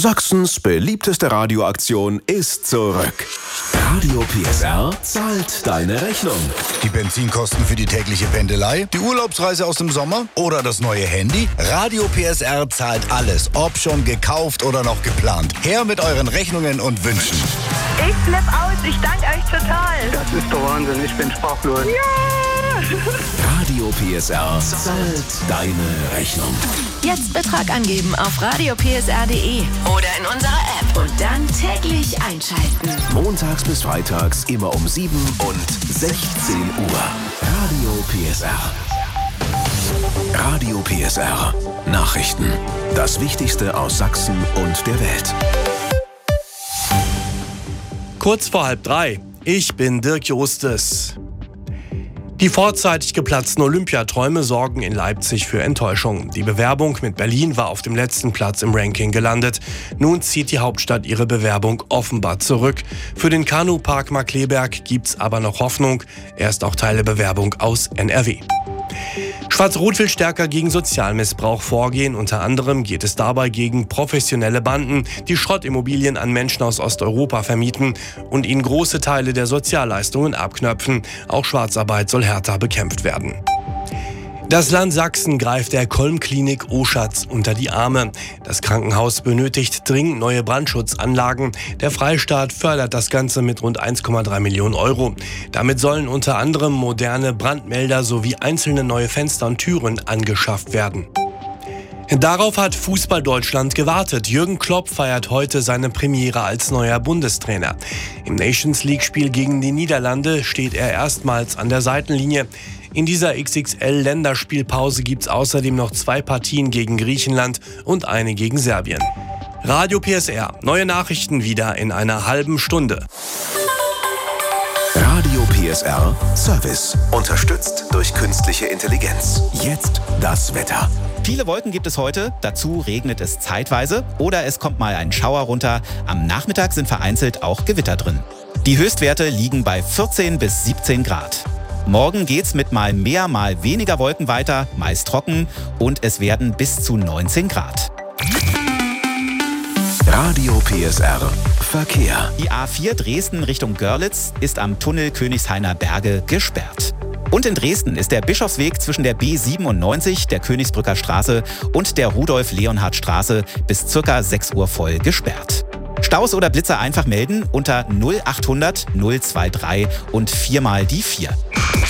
Sachsens beliebteste Radioaktion ist zurück. Radio PSR zahlt deine Rechnung. Die Benzinkosten für die tägliche Pendelei, die Urlaubsreise aus dem Sommer oder das neue Handy? Radio PSR zahlt alles, ob schon gekauft oder noch geplant. Her mit euren Rechnungen und Wünschen. Ich flipp aus, ich danke euch total. Das ist der Wahnsinn, ich bin sprachlos. Ja! Radio PSR zahlt deine Rechnung. Jetzt Betrag angeben auf radiopsr.de oder in unserer App und dann täglich einschalten. Montags bis freitags immer um 7 und 16 Uhr. Radio PSR. Radio PSR. Nachrichten. Das Wichtigste aus Sachsen und der Welt. Kurz vor 2:30. Ich bin Dirk Jostes. Die vorzeitig geplatzten Olympiaträume sorgen in Leipzig für Enttäuschung. Die Bewerbung mit Berlin war auf dem letzten Platz im Ranking gelandet. Nun zieht die Hauptstadt ihre Bewerbung offenbar zurück. Für den Kanupark Markkleeberg gibt's aber noch Hoffnung. Er ist auch Teil der Bewerbung aus NRW. Schwarz-Rot will stärker gegen Sozialmissbrauch vorgehen. Unter anderem geht es dabei gegen professionelle Banden, die Schrottimmobilien an Menschen aus Osteuropa vermieten und ihnen große Teile der Sozialleistungen abknöpfen. Auch Schwarzarbeit soll härter bekämpft werden. Das Land Sachsen greift der Kolm-Klinik Oschatz unter die Arme. Das Krankenhaus benötigt dringend neue Brandschutzanlagen. Der Freistaat fördert das Ganze mit rund 1,3 Millionen Euro. Damit sollen unter anderem moderne Brandmelder sowie einzelne neue Fenster und Türen angeschafft werden. Darauf hat Fußball Deutschland gewartet. Jürgen Klopp feiert heute seine Premiere als neuer Bundestrainer. Im Nations-League-Spiel gegen die Niederlande steht er erstmals an der Seitenlinie. In dieser XXL-Länderspielpause gibt's außerdem noch 2 Partien gegen Griechenland und eine gegen Serbien. Radio PSR. Neue Nachrichten wieder in einer halben Stunde. Radio PSR Service. Unterstützt durch künstliche Intelligenz. Jetzt das Wetter. Viele Wolken gibt es heute, dazu regnet es zeitweise oder es kommt mal ein Schauer runter. Am Nachmittag sind vereinzelt auch Gewitter drin. Die Höchstwerte liegen bei 14 bis 17 Grad. Morgen geht's mit mal mehr, mal weniger Wolken weiter, meist trocken und es werden bis zu 19 Grad. Radio PSR Verkehr. Die A4 Dresden Richtung Görlitz ist am Tunnel Königshainer Berge gesperrt. Und in Dresden ist der Bischofsweg zwischen der B97, der Königsbrücker Straße und der Rudolf-Leonhard-Straße bis ca. 6 Uhr voll gesperrt. Staus oder Blitzer einfach melden unter 0800 023 und 4 mal die 4.